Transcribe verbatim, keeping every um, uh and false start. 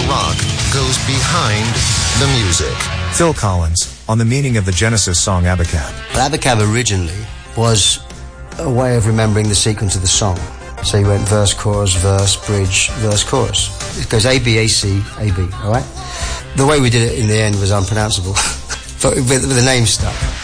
rock goes behind the music. Phil Collins on the meaning of the Genesis song Abacab. Abacab originally was a way of remembering the sequence of the song. So you went verse, chorus, verse, bridge, verse, chorus. It goes A, B, A, C, A, B, all right? The way we did it in the end was unpronounceable, but with, with the name stuck.